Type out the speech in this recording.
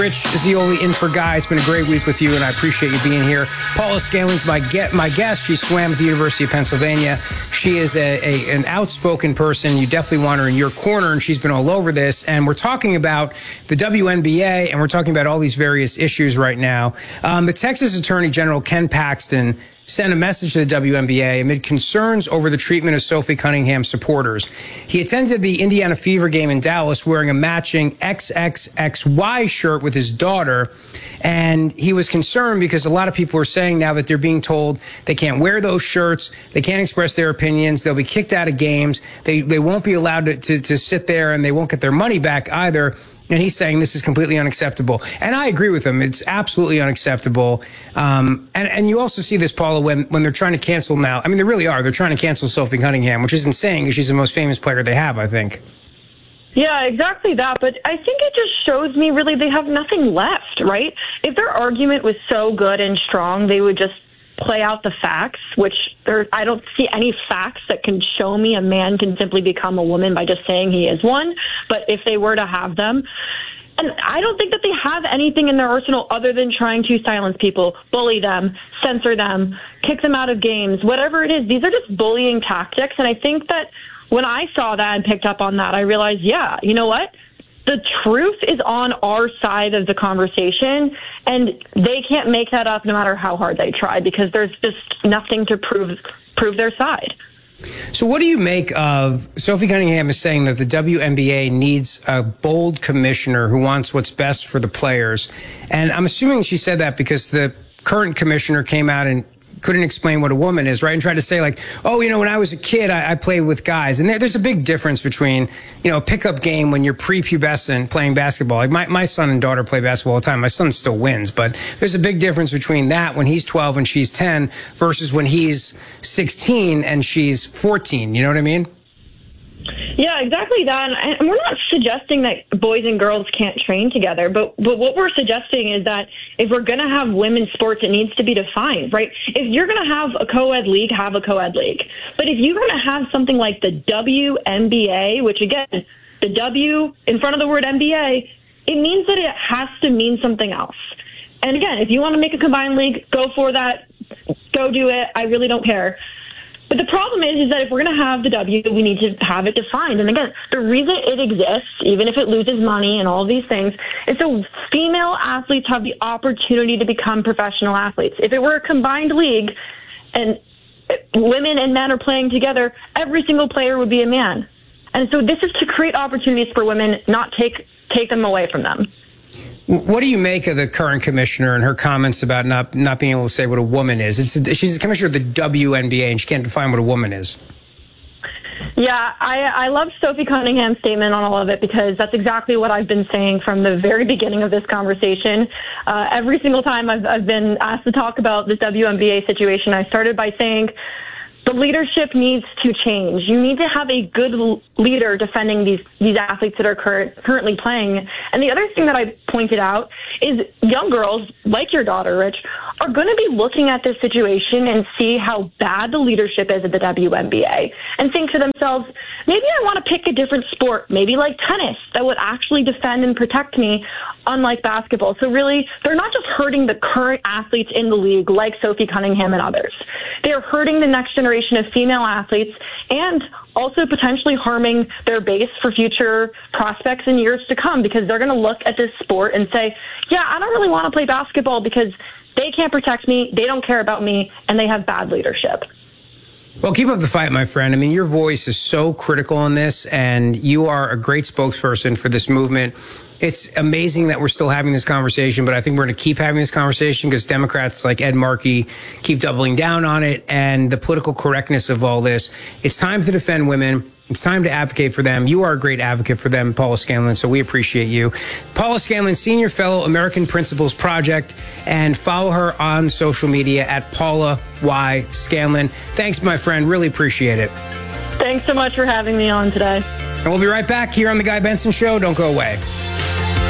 Rich Zeoli in for Guy. It's been a great week with you, and I appreciate you being here. Paula Scanlon's my guest. She swam at the University of Pennsylvania. She is an outspoken person. You definitely want her in your corner, and she's been all over this. And we're talking about the WNBA, and we're talking about all these various issues right now. The Texas Attorney General, Ken Paxton, sent a message to the WNBA amid concerns over the treatment of Sophie Cunningham supporters. He attended the Indiana Fever game in Dallas wearing a matching XXXY shirt with his daughter, and he was concerned because a lot of people are saying now that they're being told they can't wear those shirts, they can't express their opinions, they'll be kicked out of games, they won't be allowed to sit there, and they won't get their money back either. And he's saying this is completely unacceptable. And I agree with him. It's absolutely unacceptable. And you also see this, Paula, when they're trying to cancel now. I mean, they really are. They're trying to cancel Sophie Cunningham, which is insane because she's the most famous player they have, I think. Yeah, exactly that. But I think it just shows me really they have nothing left, right? If their argument was so good and strong, they would just play out the facts, which I don't see any facts that can show me a man can simply become a woman by just saying he is one. But if they were to have them, and I don't think that they have anything in their arsenal other than trying to silence people, bully them, censor them, kick them out of games, whatever it is. These are just bullying tactics. And I think that when I saw that and picked up on that, I realized, yeah, you know what? The truth is on our side of the conversation, and they can't make that up no matter how hard they try because there's just nothing to prove their side. So what do you make of Sophie Cunningham is saying that the WNBA needs a bold commissioner who wants what's best for the players? And I'm assuming she said that because the current commissioner came out and couldn't explain what a woman is, right? And tried to say like, oh, you know, when I was a kid, I played with guys. And there's a big difference between, you know, a pickup game when you're prepubescent playing basketball. Like my son and daughter play basketball all the time. My son still wins, but there's a big difference between that when he's 12 and she's 10 versus when he's 16 and she's 14. You know what I mean? Yeah, exactly that. And we're not suggesting that boys and girls can't train together, but what we're suggesting is that if we're going to have women's sports, it needs to be defined, right? If you're going to have a co-ed league, have a co-ed league. But if you're going to have something like the WNBA, which again, the W in front of the word NBA, it means that it has to mean something else. And again, if you want to make a combined league, go for that. Go do it. I really don't care. But the problem is that if we're going to have the W, we need to have it defined. And again, the reason it exists, even if it loses money and all of these things, is so female athletes have the opportunity to become professional athletes. If it were a combined league and women and men are playing together, every single player would be a man. And so this is to create opportunities for women, not take them away from them. What do you make of the current commissioner and her comments about not being able to say what a woman is? She's the commissioner of the WNBA, and she can't define what a woman is. Yeah, I love Sophie Cunningham's statement on all of it because that's exactly what I've been saying from the very beginning of this conversation. Every single time I've been asked to talk about this WNBA situation, I started by saying the leadership needs to change. You need to have a good leader defending these athletes that are currently playing. And the other thing that I pointed out is young girls, like your daughter, Rich, are going to be looking at this situation and see how bad the leadership is at the WNBA and think to themselves, maybe I want to pick a different sport, maybe like tennis, that would actually defend and protect me, unlike basketball. So really, they're not just hurting the current athletes in the league like Sophie Cunningham and others. They're hurting the next generation of female athletes and also potentially harming their base for future prospects in years to come because they're going to look at this sport and say, yeah, I don't really want to play basketball because they can't protect me, they don't care about me, and they have bad leadership. Well, keep up the fight, my friend. I mean, your voice is so critical on this, and you are a great spokesperson for this movement. It's amazing that we're still having this conversation, but I think we're going to keep having this conversation because Democrats like Ed Markey keep doubling down on it and the political correctness of all this. It's time to defend women. It's time to advocate for them. You are a great advocate for them, Paula Scanlon, so we appreciate you. Paula Scanlon, Senior Fellow, American Principles Project, and follow her on social media at Paula Y. Scanlon. Thanks, my friend. Really appreciate it. Thanks so much for having me on today. And we'll be right back here on The Guy Benson Show. Don't go away.